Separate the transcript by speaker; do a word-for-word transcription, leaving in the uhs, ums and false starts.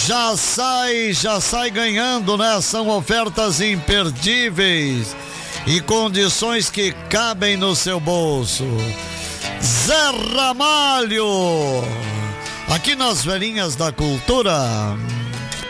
Speaker 1: já sai, já sai ganhando, né? São ofertas imperdíveis e condições que cabem no seu bolso. Zé Ramalho, aqui nas Velhinhas da Cultura.